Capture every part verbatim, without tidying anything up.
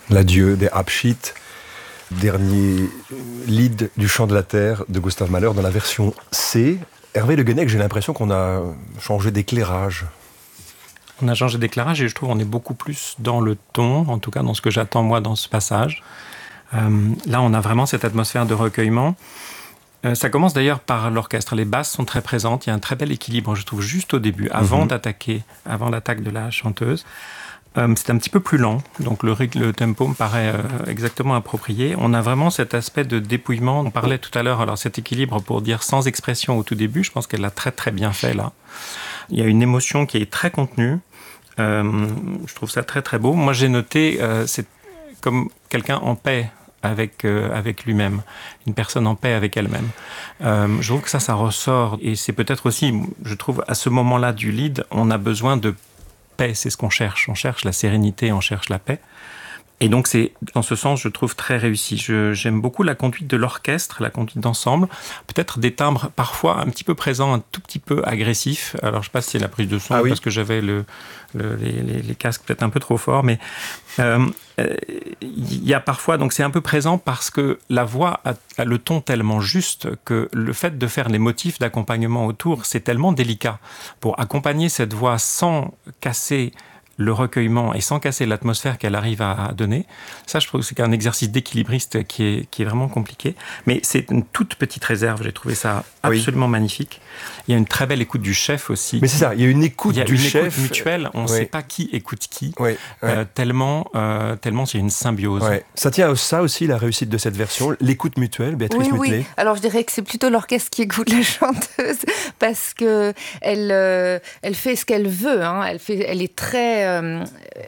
L'adieu des Abschied, dernier lead du Chant de la Terre de Gustav Mahler dans la version C. Hervé Le Guenec, j'ai l'impression qu'on a changé d'éclairage. On a changé d'éclairage et je trouve qu'on est beaucoup plus dans le ton, en tout cas dans ce que j'attends moi dans ce passage. Euh, là, on a vraiment cette atmosphère de recueillement. Euh, ça commence d'ailleurs par l'orchestre. Les basses sont très présentes. Il y a un très bel équilibre, je trouve, juste au début, avant mm-hmm. d'attaquer, avant l'attaque de la chanteuse. Euh, c'est un petit peu plus lent, donc le, le tempo me paraît euh, exactement approprié. On a vraiment cet aspect de dépouillement. On parlait tout à l'heure, alors cet équilibre pour dire sans expression au tout début, je pense qu'elle l'a très très bien fait là. Il y a une émotion qui est très contenue. Euh, je trouve ça très très beau. Moi j'ai noté, euh, c'est comme quelqu'un en paix avec, euh, avec lui-même, une personne en paix avec elle-même. Euh, je trouve que ça, ça ressort. Et c'est peut-être aussi, je trouve, à ce moment-là du lead, on a besoin de paix, c'est ce qu'on cherche. On cherche la sérénité, on cherche la paix. Et donc, c'est, dans ce sens, je trouve très réussi. Je, j'aime beaucoup la conduite de l'orchestre, la conduite d'ensemble. Peut-être des timbres parfois un petit peu présents, un tout petit peu agressifs. Alors, je ne sais pas si c'est la prise de son, ah oui. parce que j'avais le, le, les, les, les casques peut-être un peu trop forts. Mais il euh, euh, y a parfois, donc c'est un peu présent parce que la voix a, a le ton tellement juste que le fait de faire les motifs d'accompagnement autour, c'est tellement délicat. Pour accompagner cette voix sans casser le recueillement et sans casser l'atmosphère qu'elle arrive à donner, ça je trouve que c'est un exercice d'équilibriste qui est, qui est vraiment compliqué, mais c'est une toute petite réserve, j'ai trouvé ça absolument oui. magnifique. Il y a une très belle écoute du chef aussi. Mais c'est ça, il y a une écoute il y a du une chef. Écoute mutuelle, on ne oui. sait pas qui écoute qui, oui. oui. euh, tellement, euh, tellement c'est une symbiose. Oui. Ça tient à ça aussi, la réussite de cette version, l'écoute mutuelle, Béatrice oui, Mutelet. Oui, alors je dirais que c'est plutôt l'orchestre qui écoute la chanteuse, parce qu'elle euh, elle fait ce qu'elle veut, hein. elle, fait, elle est très... Euh,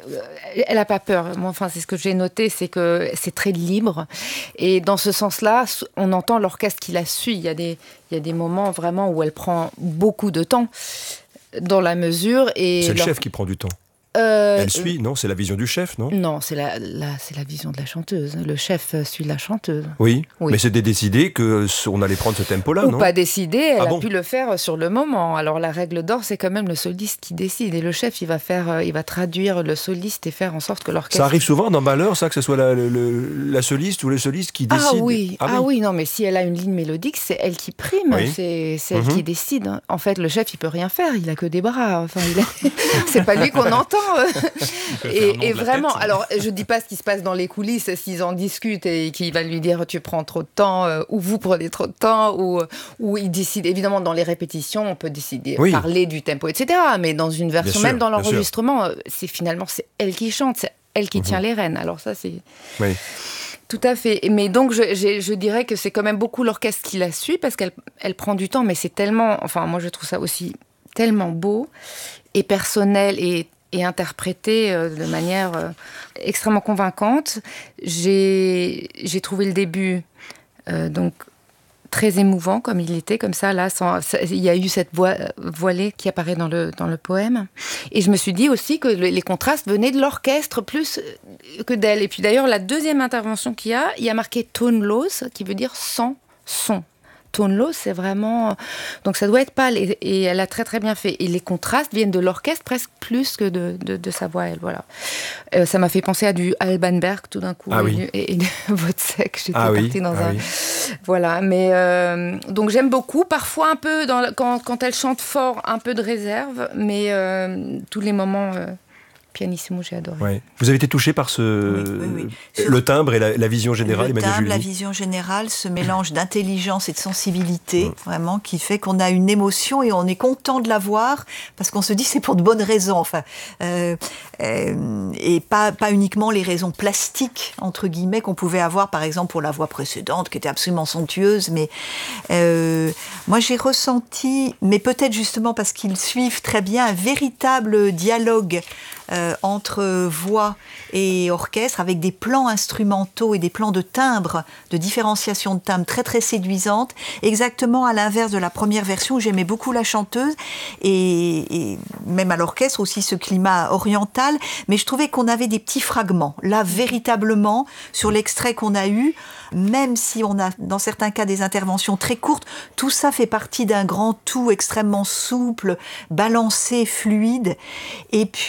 elle n'a pas peur. Moi, enfin, c'est ce que j'ai noté, c'est que c'est très libre. Et dans ce sens-là, on entend l'orchestre qui la suit. Il y a des, il y a des moments vraiment où elle prend beaucoup de temps dans la mesure. Et c'est le leur... chef qui prend du temps. Euh, Elle suit, non? C'est la vision du chef, non? Non, c'est la, la, c'est la vision de la chanteuse. Le chef suit la chanteuse. Oui, oui. Mais c'était décidé qu'on allait prendre ce tempo-là, Ou non? pas décidé, elle ah a bon pu le faire sur le moment. Alors la règle d'or, c'est quand même le soliste qui décide. Et le chef, il va, faire, il va traduire le soliste et faire en sorte que l'orchestre... Ça arrive souvent dans Mahler, ça, que ce soit la, le, la soliste ou le soliste qui décide? Ah oui, ah, ah oui. oui, non, mais si elle a une ligne mélodique, c'est elle qui prime, oui. c'est, c'est elle mm-hmm. qui décide. En fait, le chef, il peut rien faire, il a que des bras. Enfin, il a... c'est pas lui qu'on entend. Et, et vraiment, tête. Alors je dis pas ce qui se passe dans les coulisses, s'ils en discutent et qu'il va lui dire tu prends trop de temps, euh, ou vous prenez trop de temps, ou, ou il décide, évidemment dans les répétitions, on peut décider, oui. parler du tempo, et cetera. Mais dans une version, bien même sûr, dans l'enregistrement, c'est finalement c'est elle qui chante, c'est elle qui mmh. tient les rênes. Alors ça c'est... Oui. Tout à fait. Mais donc, je, je, je dirais que c'est quand même beaucoup l'orchestre qui la suit, parce qu'elle elle prend du temps, mais c'est tellement... Enfin, moi, je trouve ça aussi tellement beau et personnel et et interprété euh, de manière euh, extrêmement convaincante. J'ai, j'ai trouvé le début euh, donc très émouvant, comme il était, comme ça, là, sans, ça, il y a eu cette voix voilée qui apparaît dans le, dans le poème. Et je me suis dit aussi que le, les contrastes venaient de l'orchestre plus que d'elle. Et puis d'ailleurs, la deuxième intervention qu'il y a, il y a marqué « tonlos », qui veut dire « sans son ». Toneless, c'est vraiment... Donc ça doit être pâle, et, et elle a très très bien fait. Et les contrastes viennent de l'orchestre presque plus que de, de, de sa voix, elle, voilà. Euh, ça m'a fait penser à du Alban Berg, tout d'un coup, ah et, oui. et, et de Wozzeck, j'étais ah partie oui. dans ah un... Oui. Voilà, mais... Euh, donc j'aime beaucoup, parfois un peu, dans, quand, quand elle chante fort, un peu de réserve, mais euh, tous les moments... Euh, pianissimo, j'ai adoré. Ouais. Vous avez été touché par ce... Oui, oui, oui. le timbre et la, la vision générale, Le Emmanuel timbre, Julien. la vision générale, ce mélange d'intelligence et de sensibilité, mmh. vraiment, qui fait qu'on a une émotion et on est content de la voir, parce qu'on se dit c'est pour de bonnes raisons, enfin, euh, euh, et pas, pas uniquement les raisons plastiques, entre guillemets, qu'on pouvait avoir, par exemple, pour la voix précédente, qui était absolument somptueuse, mais euh, moi j'ai ressenti, mais peut-être justement parce qu'ils suivent très bien, un véritable dialogue Euh, entre voix et orchestre, avec des plans instrumentaux et des plans de timbre, de différenciation de timbre très très séduisantes, exactement à l'inverse de la première version où j'aimais beaucoup la chanteuse, et, et même à l'orchestre aussi ce climat oriental, mais je trouvais qu'on avait des petits fragments. Là, véritablement, sur l'extrait qu'on a eu, même si on a dans certains cas des interventions très courtes, tout ça fait partie d'un grand tout extrêmement souple, balancé, fluide. Et puis,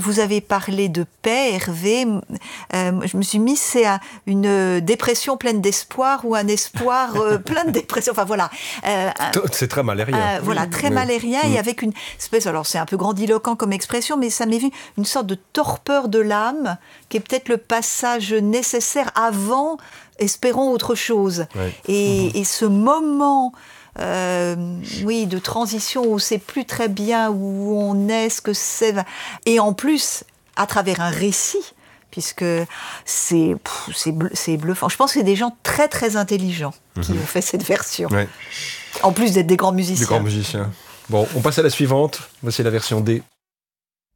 vous avez parlé de paix, Hervé. Euh, je me suis mis, c'est un, une dépression pleine d'espoir ou un espoir euh, plein de dépression. Enfin voilà. Euh, c'est très malérien. Euh, voilà, très oui. malérien oui. et avec une espèce. Alors c'est un peu grandiloquent comme expression, mais ça m'est vu une sorte de torpeur de l'âme qui est peut-être le passage nécessaire avant. Espérons autre chose. Ouais. Et, mmh. et ce moment. Euh, oui, de transition où on ne sait plus très bien où on est, ce que c'est. Et en plus, à travers un récit, puisque c'est, pff, c'est, c'est bluffant. Je pense que c'est des gens très, très intelligents mm-hmm. qui ont fait cette version. Ouais. En plus d'être des grands musiciens. Des grands musiciens. Bon, on passe à la suivante. Voici la version D.